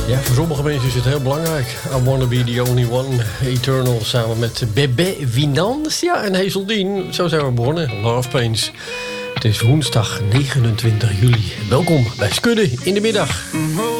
Ja, voor sommige mensen is het heel belangrijk. I Wanna Be The Only One, Eternal, samen met Bebe Winans. Ja, en Hazeldine. Zo zijn we begonnen. Love Pains. Het is woensdag 29 juli. Welkom bij Skudde in de middag.